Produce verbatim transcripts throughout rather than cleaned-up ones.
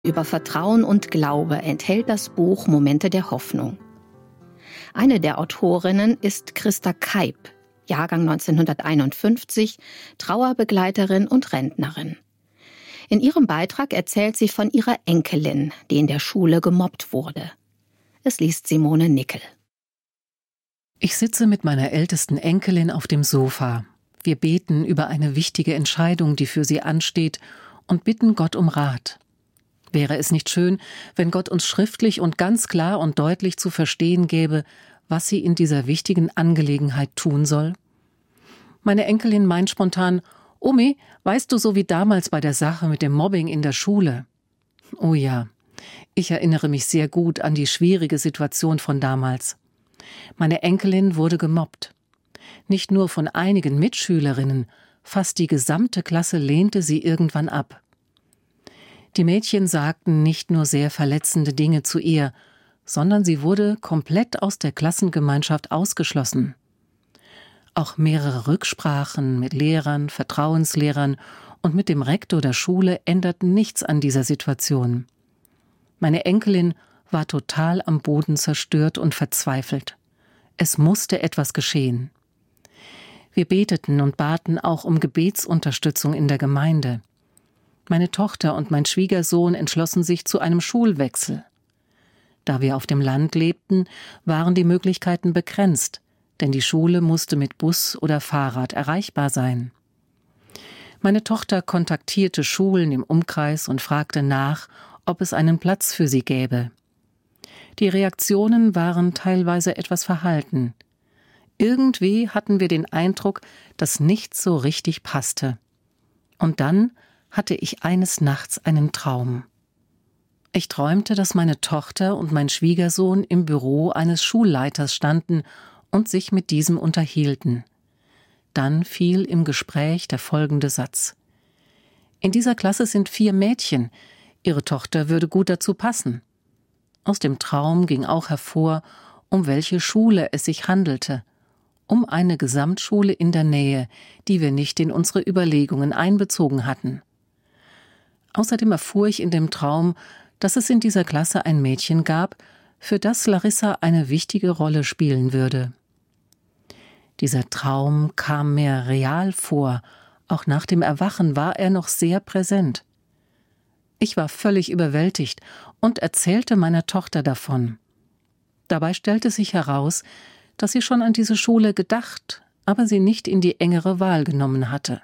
Über Vertrauen und Glaube enthält das Buch Momente der Hoffnung. Eine der Autorinnen ist Christa Keib, Jahrgang neunzehnhunderteinundfünfzig, Trauerbegleiterin und Rentnerin. In ihrem Beitrag erzählt sie von ihrer Enkelin, die in der Schule gemobbt wurde. Es liest Simone Nickel. Ich sitze mit meiner ältesten Enkelin auf dem Sofa. Wir beten über eine wichtige Entscheidung, die für sie ansteht, und bitten Gott um Rat. Wäre es nicht schön, wenn Gott uns schriftlich und ganz klar und deutlich zu verstehen gäbe, was sie in dieser wichtigen Angelegenheit tun soll? Meine Enkelin meint spontan: Omi, weißt du, so wie damals bei der Sache mit dem Mobbing in der Schule? Oh ja, ich erinnere mich sehr gut an die schwierige Situation von damals. Meine Enkelin wurde gemobbt. Nicht nur von einigen Mitschülerinnen, fast die gesamte Klasse lehnte sie irgendwann ab. Die Mädchen sagten nicht nur sehr verletzende Dinge zu ihr, sondern sie wurde komplett aus der Klassengemeinschaft ausgeschlossen. Auch mehrere Rücksprachen mit Lehrern, Vertrauenslehrern und mit dem Rektor der Schule änderten nichts an dieser Situation. Meine Enkelin war total am Boden zerstört und verzweifelt. Es musste etwas geschehen. Wir beteten und baten auch um Gebetsunterstützung in der Gemeinde. Meine Tochter und mein Schwiegersohn entschlossen sich zu einem Schulwechsel. Da wir auf dem Land lebten, waren die Möglichkeiten begrenzt, denn die Schule musste mit Bus oder Fahrrad erreichbar sein. Meine Tochter kontaktierte Schulen im Umkreis und fragte nach, ob es einen Platz für sie gäbe. Die Reaktionen waren teilweise etwas verhalten. Irgendwie hatten wir den Eindruck, dass nichts so richtig passte. Und dann hatte ich eines Nachts einen Traum. Ich träumte, dass meine Tochter und mein Schwiegersohn im Büro eines Schulleiters standen und sich mit diesem unterhielten. Dann fiel im Gespräch der folgende Satz: In dieser Klasse sind vier Mädchen, ihre Tochter würde gut dazu passen. Aus dem Traum ging auch hervor, um welche Schule es sich handelte, um eine Gesamtschule in der Nähe, die wir nicht in unsere Überlegungen einbezogen hatten. Außerdem erfuhr ich in dem Traum, dass es in dieser Klasse ein Mädchen gab, für das Larissa eine wichtige Rolle spielen würde. Dieser Traum kam mir real vor, auch nach dem Erwachen war er noch sehr präsent. Ich war völlig überwältigt und erzählte meiner Tochter davon. Dabei stellte sich heraus, dass sie schon an diese Schule gedacht, aber sie nicht in die engere Wahl genommen hatte.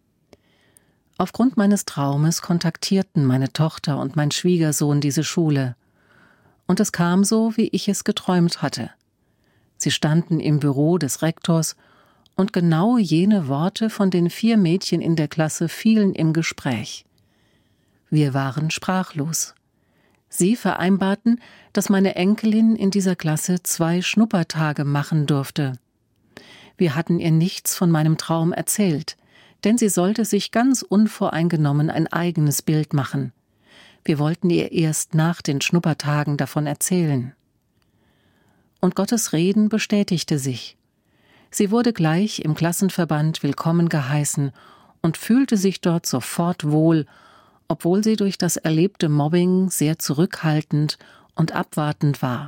Aufgrund meines Traumes kontaktierten meine Tochter und mein Schwiegersohn diese Schule. Und es kam so, wie ich es geträumt hatte. Sie standen im Büro des Rektors und genau jene Worte von den vier Mädchen in der Klasse fielen im Gespräch. Wir waren sprachlos. Sie vereinbarten, dass meine Enkelin in dieser Klasse zwei Schnuppertage machen durfte. Wir hatten ihr nichts von meinem Traum erzählt, denn sie sollte sich ganz unvoreingenommen ein eigenes Bild machen. Wir wollten ihr erst nach den Schnuppertagen davon erzählen. Und Gottes Reden bestätigte sich. Sie wurde gleich im Klassenverband willkommen geheißen und fühlte sich dort sofort wohl, obwohl sie durch das erlebte Mobbing sehr zurückhaltend und abwartend war.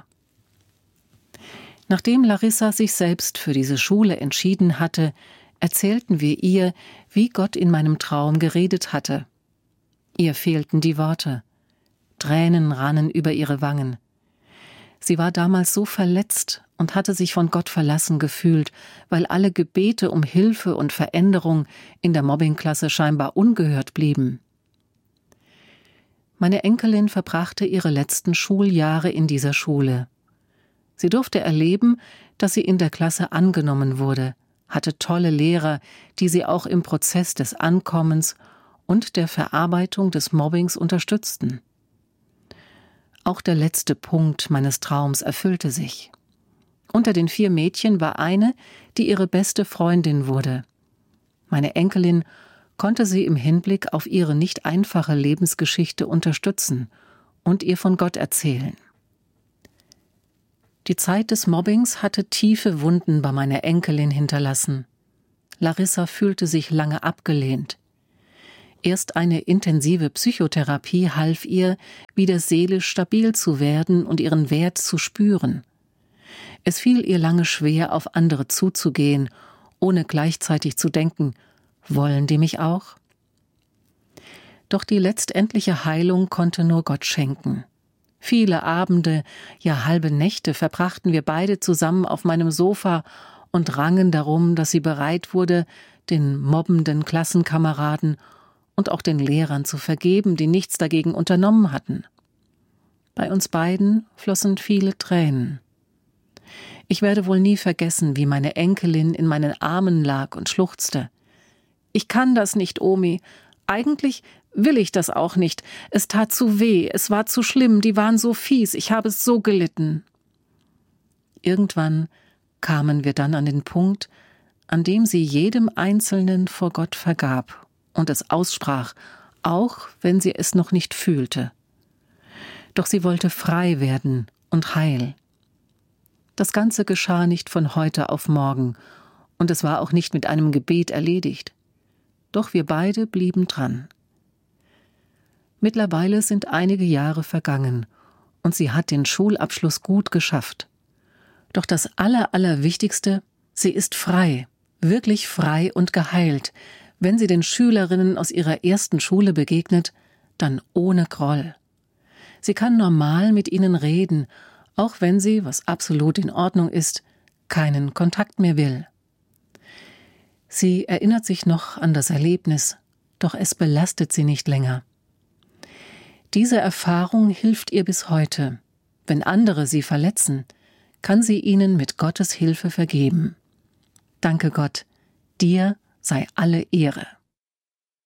Nachdem Larissa sich selbst für diese Schule entschieden hatte, erzählten wir ihr, wie Gott in meinem Traum geredet hatte. Ihr fehlten die Worte. Tränen rannen über ihre Wangen. Sie war damals so verletzt und hatte sich von Gott verlassen gefühlt, weil alle Gebete um Hilfe und Veränderung in der Mobbingklasse scheinbar ungehört blieben. Meine Enkelin verbrachte ihre letzten Schuljahre in dieser Schule. Sie durfte erleben, dass sie in der Klasse angenommen wurde, hatte tolle Lehrer, die sie auch im Prozess des Ankommens und der Verarbeitung des Mobbings unterstützten. Auch der letzte Punkt meines Traums erfüllte sich. Unter den vier Mädchen war eine, die ihre beste Freundin wurde. Meine Enkelin konnte sie im Hinblick auf ihre nicht einfache Lebensgeschichte unterstützen und ihr von Gott erzählen. Die Zeit des Mobbings hatte tiefe Wunden bei meiner Enkelin hinterlassen. Larissa fühlte sich lange abgelehnt. Erst eine intensive Psychotherapie half ihr, wieder seelisch stabil zu werden und ihren Wert zu spüren. Es fiel ihr lange schwer, auf andere zuzugehen, ohne gleichzeitig zu denken, wollen die mich auch? Doch die letztendliche Heilung konnte nur Gott schenken. Viele Abende, ja halbe Nächte verbrachten wir beide zusammen auf meinem Sofa und rangen darum, dass sie bereit wurde, den mobbenden Klassenkameraden und auch den Lehrern zu vergeben, die nichts dagegen unternommen hatten. Bei uns beiden flossen viele Tränen. Ich werde wohl nie vergessen, wie meine Enkelin in meinen Armen lag und schluchzte. »Ich kann das nicht, Omi. Eigentlich will ich das auch nicht. Es tat zu weh, es war zu schlimm, die waren so fies, ich habe so gelitten.« Irgendwann kamen wir dann an den Punkt, an dem sie jedem Einzelnen vor Gott vergab und es aussprach, auch wenn sie es noch nicht fühlte. Doch sie wollte frei werden und heil. Das Ganze geschah nicht von heute auf morgen, und es war auch nicht mit einem Gebet erledigt. Doch wir beide blieben dran. Mittlerweile sind einige Jahre vergangen, und sie hat den Schulabschluss gut geschafft. Doch das Aller, Allerwichtigste, sie ist frei, wirklich frei und geheilt. Wenn sie den Schülerinnen aus ihrer ersten Schule begegnet, dann ohne Groll. Sie kann normal mit ihnen reden, auch wenn sie, was absolut in Ordnung ist, keinen Kontakt mehr will. Sie erinnert sich noch an das Erlebnis, doch es belastet sie nicht länger. Diese Erfahrung hilft ihr bis heute. Wenn andere sie verletzen, kann sie ihnen mit Gottes Hilfe vergeben. Danke Gott, dir sei alle Ehre.